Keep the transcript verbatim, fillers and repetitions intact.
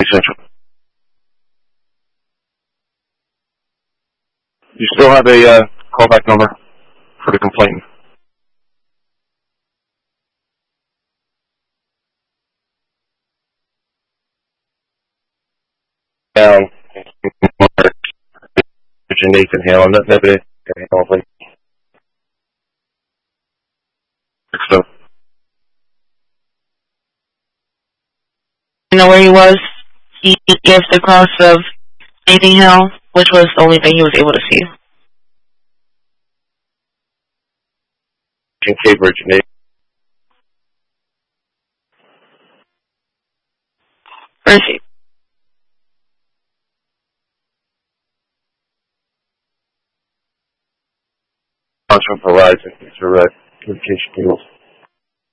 Central. You still have a uh, callback number for the complainant? Down. Nathan Hale. I'm not maybe Hale. So. You know where he was? He gave the cross of Nathan Hill, which was the only thing he was able to see. In Cambridge, Nathan. Where is he? From Verizon. It's a uh, communication deals.